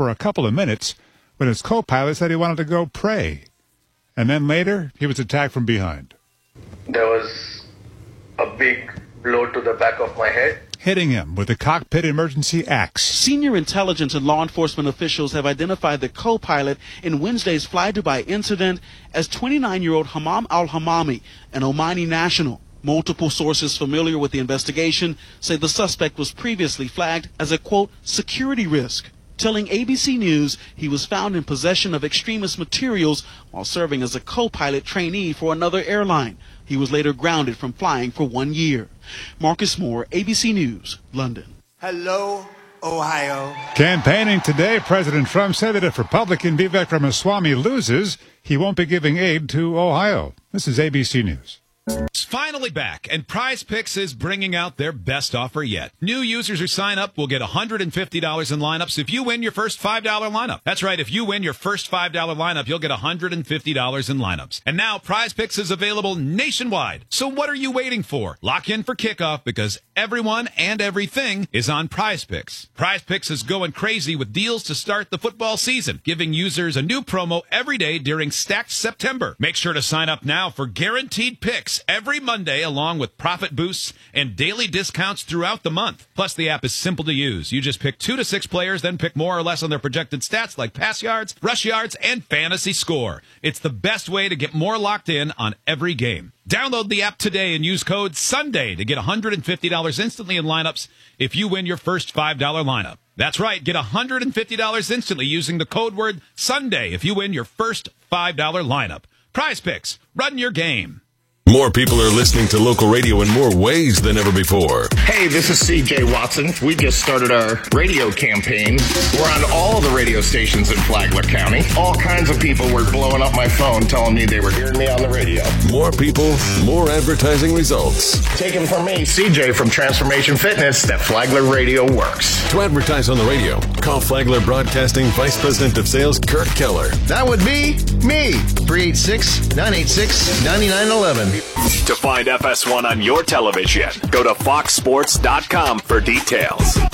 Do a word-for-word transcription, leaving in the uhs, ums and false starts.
for a couple of minutes when his co-pilot said he wanted to go pray. And then later, he was attacked from behind. There was a big blow to the back of my head, hitting him with a cockpit emergency axe. Senior intelligence and law enforcement officials have identified the co-pilot in Wednesday's Fly Dubai incident as twenty-nine-year-old Hamam al-Hamami, an Omani national. Multiple sources familiar with the investigation say the suspect was previously flagged as a, quote, security risk, telling A B C News he was found in possession of extremist materials while serving as a co-pilot trainee for another airline. He was later grounded from flying for one year. Marcus Moore, A B C News, London. Hello, Ohio. Campaigning today, President Trump said that if Republican Vivek Ramaswamy loses, he won't be giving aid to Ohio. This is A B C News. It's finally back, and Prize Picks is bringing out their best offer yet. New users who sign up will get one hundred fifty dollars in lineups if you win your first five dollar lineup. That's right, if you win your first five dollar lineup, you'll get one hundred fifty dollars in lineups. And now Prize Picks is available nationwide. So what are you waiting for? Lock in for kickoff because everyone and everything is on Prize Picks. Prize Picks is going crazy with deals to start the football season, giving users a new promo every day during Stacked September. Make sure to sign up now for guaranteed picks every Monday, along with profit boosts and daily discounts throughout the month. Plus, the app is simple to use. You just pick two to six players, then pick more or less on their projected stats like pass yards, rush yards, and fantasy score. It's the best way to get more locked in on every game. Download the app today and use code SUNDAY to get one hundred fifty dollars instantly in lineups if you win your first five dollar lineup. That's right, get one hundred fifty dollars instantly using the code word SUNDAY if you win your first five dollar lineup. Prize Picks, run your game. More people are listening to local radio in more ways than ever before. Hey, this is C J Watson. We just started our radio campaign. We're on all the radio stations in Flagler County. All kinds of people were blowing up my phone telling me they were hearing me on the radio. More people, more advertising results. Taken from me, C J from Transformation Fitness, that Flagler Radio works. To advertise on the radio, call Flagler Broadcasting Vice President of Sales, Kurt Keller. That would be me. three eight six, nine eight six, nine nine one one. To find F S one on your television, go to fox sports dot com for details.